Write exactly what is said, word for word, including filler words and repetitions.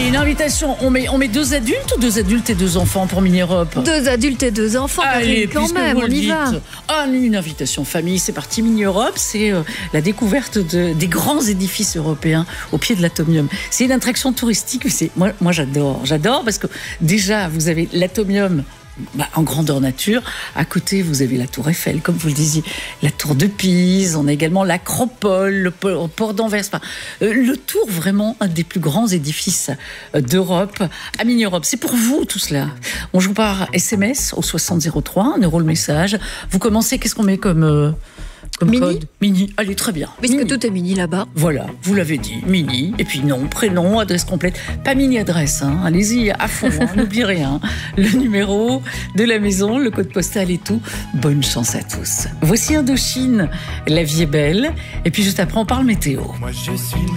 une invitation. On met, on met deux adultes ou deux adultes et deux enfants pour Mini-Europe? Deux adultes et deux enfants, Allez, Karine, quand puisque même, vous on le y va. dites. Ah, une invitation famille, c'est parti. Mini-Europe, c'est euh, la découverte de, des grands édifices européens au pied de l'Atomium. C'est une attraction touristique. C'est, moi, moi j'adore. J'adore parce que déjà, vous avez l'Atomium. Bah, en grandeur nature. À côté, vous avez la Tour Eiffel, comme vous le disiez, la Tour de Pise. On a également l'Acropole, le port d'Anvers. Enfin, euh, le Tour, vraiment, un des plus grands édifices euh, d'Europe à Mini-Europe. C'est pour vous, tout cela. On joue par S M S au soixante zéro trois, un euro le message. Vous commencez, qu'est-ce qu'on met comme... Euh, Comme Mini. code Mini, allez, très bien. Puisque Mini. tout est mini là-bas. Voilà, vous l'avez dit, Mini, et puis nom, prénom, adresse complète. Pas Mini-adresse, hein. Allez-y à fond, hein, n'oubliez rien. Le numéro de la maison, le code postal et tout. Bonne chance à tous. Voici Indochine, la vie est belle. Et puis juste après, on parle météo. Moi je suis